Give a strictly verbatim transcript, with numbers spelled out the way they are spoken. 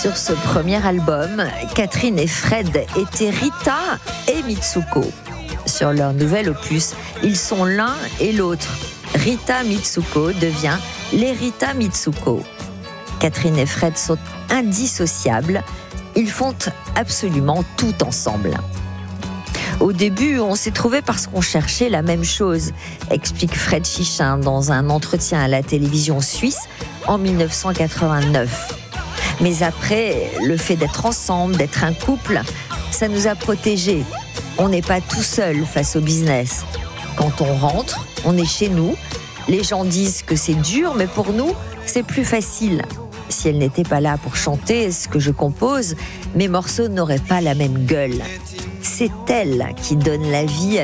Sur ce premier album, Catherine et Fred étaient Rita et Mitsuko. Sur leur nouvel opus, ils sont l'un et l'autre. Rita Mitsuko devient les Rita Mitsuko. Catherine et Fred sont indissociables. Ils font absolument tout ensemble. Au début, on s'est trouvés parce qu'on cherchait la même chose, explique Fred Chichin dans un entretien à la télévision suisse en mille neuf cent quatre-vingt-neuf. Mais après, le fait d'être ensemble, d'être un couple, ça nous a protégés. On n'est pas tout seul face au business. Quand on rentre, on est chez nous. Les gens disent que c'est dur, mais pour nous, c'est plus facile. Si elle n'était pas là pour chanter ce que je compose, mes morceaux n'auraient pas la même gueule. C'est elle qui donne la vie